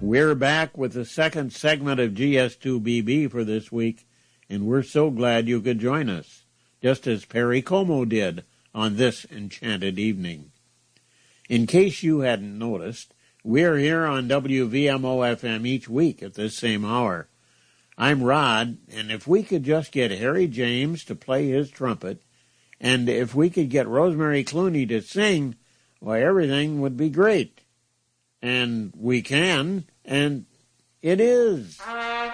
We're back with the second segment of GS2BB for this week, and we're so glad you could join us, just as Perry Como did on this enchanted evening. In case you hadn't noticed, we're here on WVMO-FM each week at this same hour. I'm Rod, and if we could just get Harry James to play his trumpet, and if we could get Rosemary Clooney to sing, why, everything would be great. And we can, and it is.